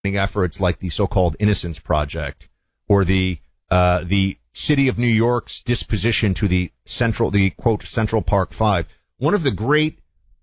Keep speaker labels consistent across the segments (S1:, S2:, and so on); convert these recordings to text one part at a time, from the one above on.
S1: efforts like the so-called Innocence Project or the City of New York's disposition to the quote, Central Park Five. One of the great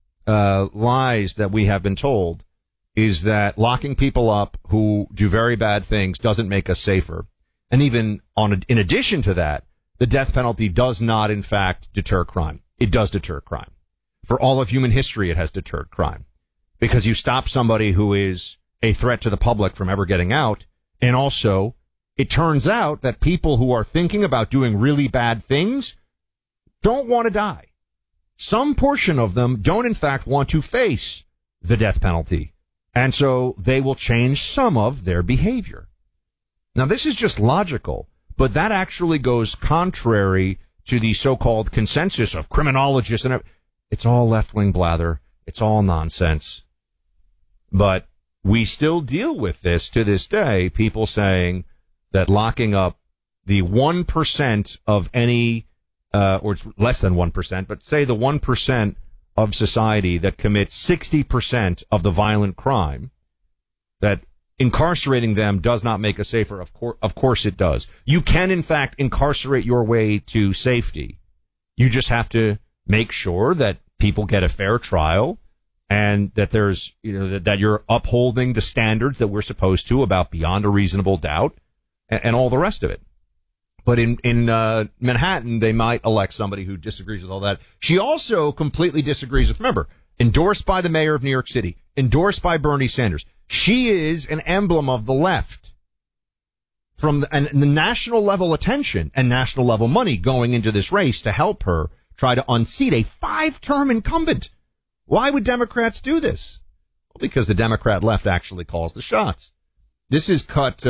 S1: lies that we have been told is that locking people up who do very bad things doesn't make us safer. And even in addition to that, the death penalty does not, in fact, deter crime. It does deter crime. For all of human history, it has deterred crime. Because you stop somebody who is a threat to the public from ever getting out. And also, it turns out that people who are thinking about doing really bad things don't want to die. Some portion of them don't, in fact, want to face the death penalty. And so they will change some of their behavior. Now, this is just logical, but that actually goes contrary to the so-called consensus of criminologists. And it's all left-wing blather. It's all nonsense. But we still deal with this to this day, people saying that locking up the 1% of any, or it's less than 1%, but say the 1% of society that commits 60% of the violent crime, that incarcerating them does not make us safer. Of course it does. You can, in fact, incarcerate your way to safety. You just have to make sure that people get a fair trial and that there's, that you're upholding the standards that we're supposed to about beyond a reasonable doubt and all the rest of it. But in Manhattan, they might elect somebody who disagrees with all that. She also completely disagrees with, remember, endorsed by the mayor of New York City, endorsed by Bernie Sanders. She is an emblem of the left. From the national level attention and national level money going into this race to help her try to unseat a 5-term incumbent. Why would Democrats do this? Well, because the Democrat left actually calls the shots. This is cut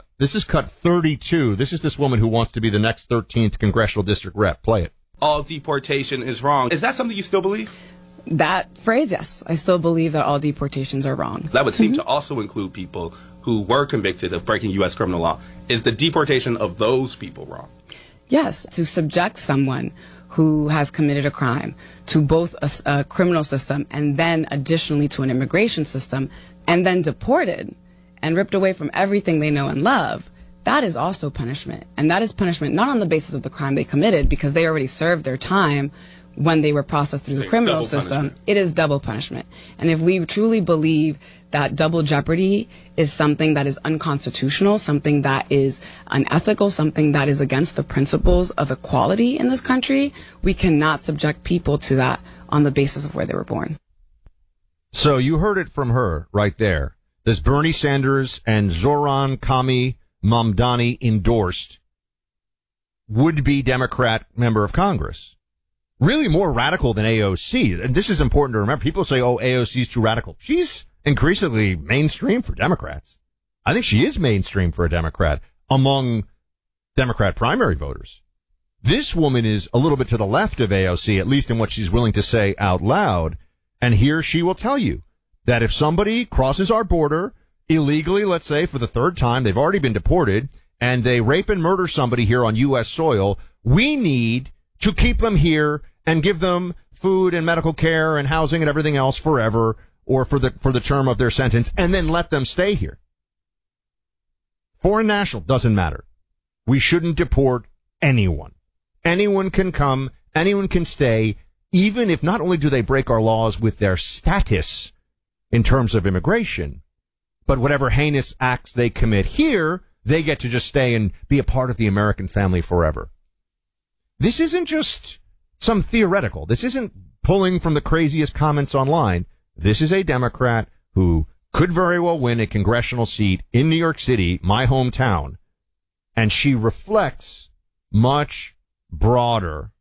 S1: 32. This is this woman who wants to be the next 13th congressional district rep. Play it.
S2: All deportation is wrong. Is that something you still believe?
S3: That phrase, yes. I still believe that all deportations are wrong.
S2: That would seem to also include people who were convicted of breaking U.S. criminal law. Is the deportation of those people wrong?
S3: Yes, to subject someone who has committed a crime to both a criminal system and then additionally to an immigration system and then deported and ripped away from everything they know and love, that is also punishment. And that is punishment not on the basis of the crime they committed because they already served their time when they were processed through the criminal system. It is double punishment. And if we truly believe that double jeopardy is something that is unconstitutional, something that is unethical, something that is against the principles of equality in this country, we cannot subject people to that on the basis of where they were born.
S1: So you heard it from her right there. This Bernie Sanders and Zoran Kami Mamdani endorsed would-be Democrat member of Congress. Really more radical than AOC. And this is important to remember. People say, oh, AOC is too radical. She's increasingly mainstream for Democrats. I think she is mainstream for a Democrat among Democrat primary voters. This woman is a little bit to the left of AOC, at least in what she's willing to say out loud. And here she will tell you that if somebody crosses our border illegally, let's say for the third time, they've already been deported, and they rape and murder somebody here on U.S. soil, we need to keep them here and give them food and medical care and housing and everything else forever or for the term of their sentence, and then let them stay here. Foreign national, doesn't matter. We shouldn't deport anyone. Anyone can come, anyone can stay, even if not only do they break our laws with their status in terms of immigration, but whatever heinous acts they commit here, they get to just stay and be a part of the American family forever. This isn't just some theoretical. This isn't pulling from the craziest comments online. This is a Democrat who could very well win a congressional seat in New York City, my hometown, and she reflects much broader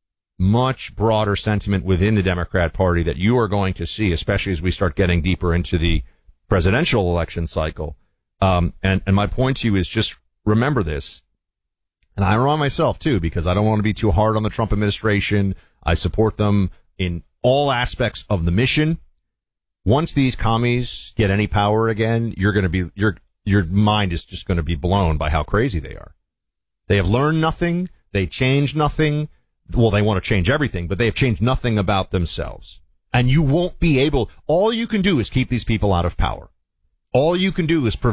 S1: sentiment within the Democrat Party that you are going to see, especially as we start getting deeper into the presidential election cycle. And my point to you is just remember this. And I remind myself, too, because I don't want to be too hard on the Trump administration. I support them in all aspects of the mission. Once these commies get any power again, you're going to be, your mind is just going to be blown by how crazy they are. They have learned nothing. They change nothing. Well, they want to change everything, but they have changed nothing about themselves. And you won't be able, all you can do is keep these people out of power. All you can do is